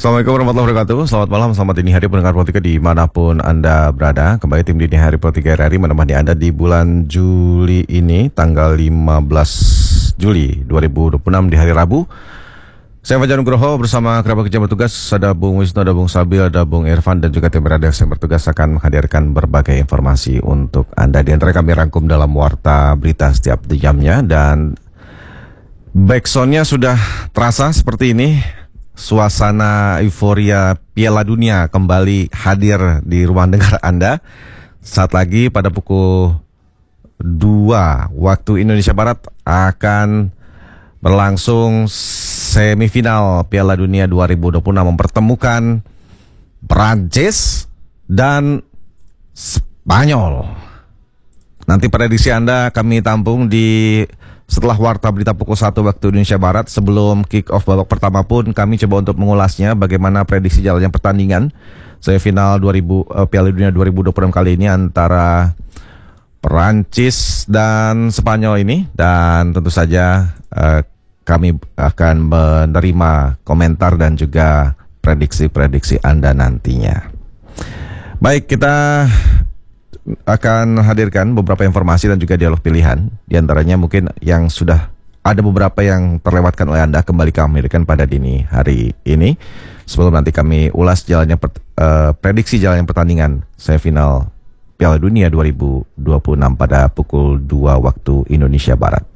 Assalamualaikum warahmatullahi wabarakatuh. Selamat malam, selamat dini hari pendengar Pro3 dimanapun Anda berada. Kembali tim dini hari Pro3 RRI menemani Anda di bulan Juli ini, tanggal 15 Juli 2026 di hari Rabu. Saya Fajar Nugroho bersama kerabat kerja bertugas, ada Bung Wisnu, ada Bung Sabil, ada Bung Irfan, dan juga tim redaksi yang bertugas akan menghadirkan berbagai informasi untuk Anda. Di antara kami rangkum dalam warta berita setiap jamnya, dan backsoundnya sudah terasa seperti ini. Suasana euforia Piala Dunia kembali hadir di ruang dengar Anda. Saat lagi pada pukul 2 waktu Indonesia Barat akan berlangsung semifinal Piala Dunia 2026 mempertemukan Prancis dan Spanyol. Nanti prediksi Anda kami tampung di setelah warta berita pukul 1 waktu Indonesia Barat. Sebelum kick off babak pertama pun kami coba untuk mengulasnya bagaimana prediksi jalannya pertandingan semifinal Piala Dunia 2026 kali ini antara Perancis dan Spanyol ini. Dan tentu saja kami akan menerima komentar dan juga prediksi-prediksi Anda nantinya. Baik, kita akan hadirkan beberapa informasi dan juga dialog pilihan. Di antaranya mungkin yang sudah ada beberapa yang terlewatkan oleh Anda, kembali kami hadirkan pada dini hari ini. Sebelum nanti kami ulas jalannya prediksi jalannya pertandingan semifinal Piala Dunia 2026 pada pukul 2 waktu Indonesia Barat.